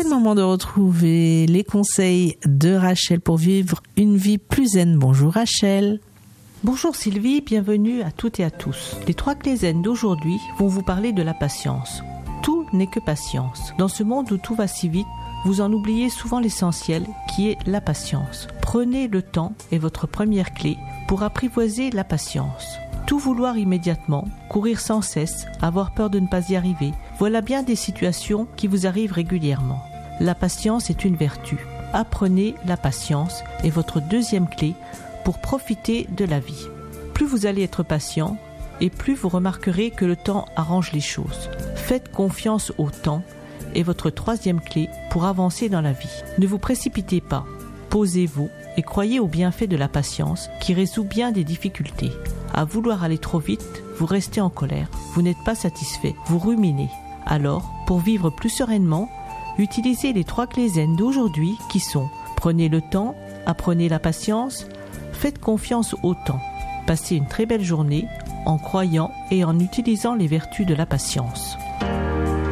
le moment de retrouver les conseils de Rachel pour vivre une vie plus zen. Bonjour Rachel. Bonjour Sylvie, bienvenue à toutes et à tous. Les 3 clés zen d'aujourd'hui vont vous parler de la patience. Tout n'est que patience. Dans ce monde où tout va si vite, vous en oubliez souvent l'essentiel qui est la patience. Prenez le temps est votre première clé pour apprivoiser la patience. Tout vouloir immédiatement, courir sans cesse, avoir peur de ne pas y arriver, voilà bien des situations qui vous arrivent régulièrement. La patience est une vertu. Apprenez la patience est votre deuxième clé pour profiter de la vie. Plus vous allez être patient, et plus vous remarquerez que le temps arrange les choses. Faites confiance au temps est votre troisième clé pour avancer dans la vie. Ne vous précipitez pas, posez-vous et croyez au bienfait de la patience qui résout bien des difficultés. À vouloir aller trop vite, vous restez en colère, vous n'êtes pas satisfait, vous ruminez. Alors, pour vivre plus sereinement, utilisez les 3 clés zen d'aujourd'hui qui sont: prenez le temps, apprenez la patience, faites confiance au temps. Passez une très belle journée en croyant et en utilisant les vertus de la patience.